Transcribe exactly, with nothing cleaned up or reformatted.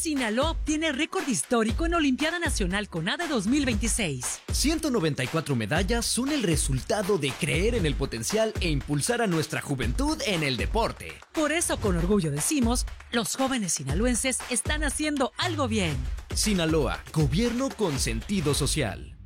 Sinaloa obtiene récord histórico en Olimpiada Nacional CONADE dos mil veintiséis. ciento noventa y cuatro medallas son el resultado de creer en el potencial e impulsar a nuestra juventud en el deporte. Por eso, con orgullo decimos, los jóvenes sinaloenses están haciendo algo bien. Sinaloa, gobierno con sentido social.